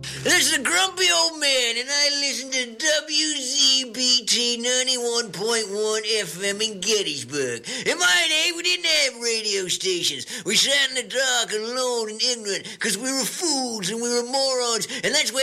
This is a grumpy old man, and I listen to WZBT 91.1 FM in Gettysburg. In my day, we didn't have radio stations. We sat in the dark, alone and ignorant, because we were fools and we were morons, and that's where